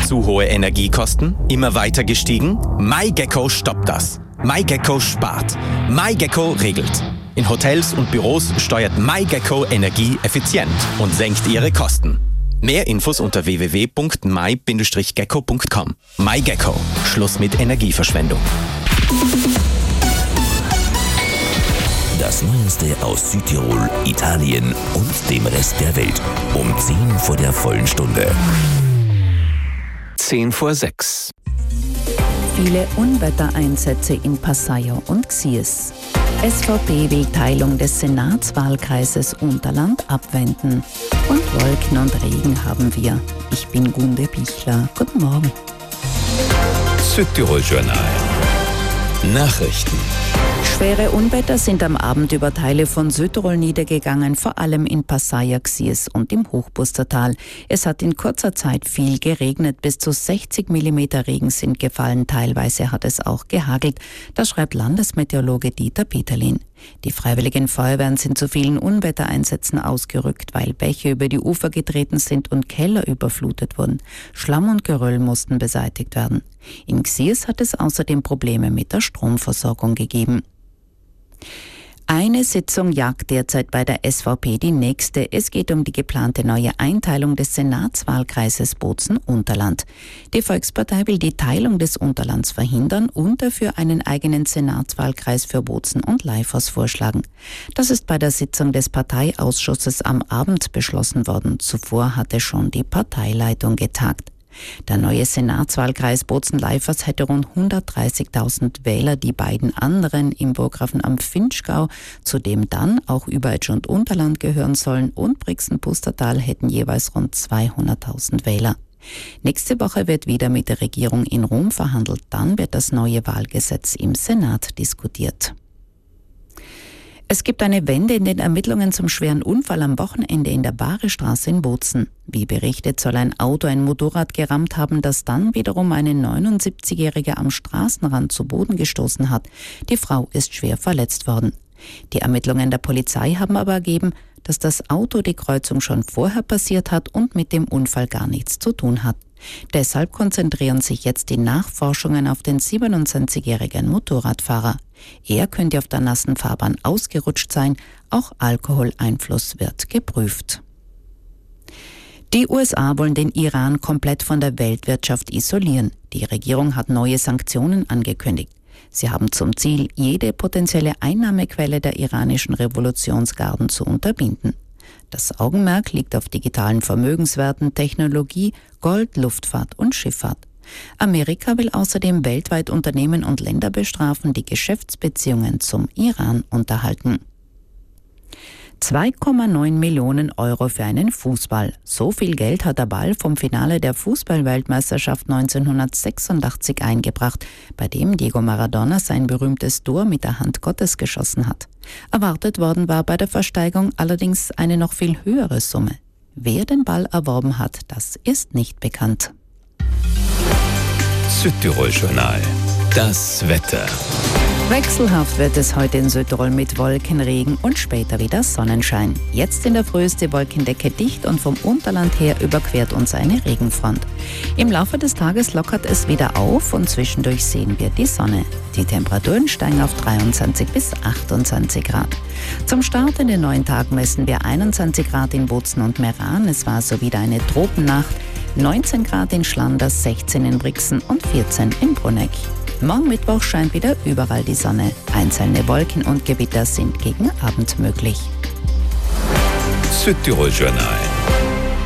Zu hohe Energiekosten? Immer weiter gestiegen? MyGecko stoppt das. MyGecko spart. MyGecko regelt. In Hotels und Büros steuert MyGecko Energie effizient und senkt ihre Kosten. Mehr Infos unter www.my-gecko.com. MyGecko. Schluss mit Energieverschwendung. Das Neueste aus Südtirol, Italien und dem Rest der Welt. Um 10 vor der vollen Stunde. 5:10. Viele Unwettereinsätze in Passau und Xies. SVP will Teilung des Senatswahlkreises Unterland abwenden. Und Wolken und Regen haben wir. Ich bin Gunde Bichler. Guten Morgen. Südtirol Journal. Nachrichten. Schwere Unwetter sind am Abend über Teile von Südtirol niedergegangen, vor allem in Passau, Xies und im Hochbustertal. Es hat in kurzer Zeit viel geregnet, bis zu 60 mm Regen sind gefallen, teilweise hat es auch gehagelt. Das schreibt Landesmeteorologe Dieter Peterlin. Die Freiwilligen Feuerwehren sind zu vielen Unwettereinsätzen ausgerückt, weil Bäche über die Ufer getreten sind und Keller überflutet wurden. Schlamm und Geröll mussten beseitigt werden. In Xies hat es außerdem Probleme mit der Stromversorgung gegeben. Eine Sitzung jagt derzeit bei der SVP die nächste. Es geht um die geplante neue Einteilung des Senatswahlkreises Bozen-Unterland. Die Volkspartei will die Teilung des Unterlands verhindern und dafür einen eigenen Senatswahlkreis für Bozen und Leifers vorschlagen. Das ist bei der Sitzung des Parteiausschusses am Abend beschlossen worden. Zuvor hatte schon die Parteileitung getagt. Der neue Senatswahlkreis Bozen-Leifers hätte rund 130.000 Wähler, die beiden anderen im Burggrafen am Finchgau, zu dem dann auch Überetsch und Unterland gehören sollen, und Brixen-Pustertal hätten jeweils rund 200.000 Wähler. Nächste Woche wird wieder mit der Regierung in Rom verhandelt, dann wird das neue Wahlgesetz im Senat diskutiert. Es gibt eine Wende in den Ermittlungen zum schweren Unfall am Wochenende in der Barestraße in Bozen. Wie berichtet, soll ein Auto ein Motorrad gerammt haben, das dann wiederum eine 79-Jährige am Straßenrand zu Boden gestoßen hat. Die Frau ist schwer verletzt worden. Die Ermittlungen der Polizei haben aber ergeben, dass das Auto die Kreuzung schon vorher passiert hat und mit dem Unfall gar nichts zu tun hat. Deshalb konzentrieren sich jetzt die Nachforschungen auf den 27-jährigen Motorradfahrer. Er könnte auf der nassen Fahrbahn ausgerutscht sein, auch Alkoholeinfluss wird geprüft. Die USA wollen den Iran komplett von der Weltwirtschaft isolieren. Die Regierung hat neue Sanktionen angekündigt. Sie haben zum Ziel, jede potenzielle Einnahmequelle der iranischen Revolutionsgarden zu unterbinden. Das Augenmerk liegt auf digitalen Vermögenswerten, Technologie, Gold, Luftfahrt und Schifffahrt. Amerika will außerdem weltweit Unternehmen und Länder bestrafen, die Geschäftsbeziehungen zum Iran unterhalten. 2,9 Millionen Euro für einen Fußball. So viel Geld hat der Ball vom Finale der Fußball-Weltmeisterschaft 1986 eingebracht, bei dem Diego Maradona sein berühmtes Tor mit der Hand Gottes geschossen hat. Erwartet worden war bei der Versteigerung allerdings eine noch viel höhere Summe. Wer den Ball erworben hat, das ist nicht bekannt. Südtirol Journal. Das Wetter. Wechselhaft wird es heute in Südtirol mit Wolken, Regen und später wieder Sonnenschein. Jetzt in der Früh ist die Wolkendecke dicht und vom Unterland her überquert uns eine Regenfront. Im Laufe des Tages lockert es wieder auf und zwischendurch sehen wir die Sonne. Die Temperaturen steigen auf 23 bis 28 Grad. Zum Start in den neuen Tag messen wir 21 Grad in Bozen und Meran. Es war so wieder eine Tropennacht. 19 Grad in Schlanders, 16 in Brixen und 14 in Bruneck. Morgen Mittwoch scheint wieder überall die Sonne. Einzelne Wolken und Gewitter sind gegen Abend möglich. Südtirol Journal.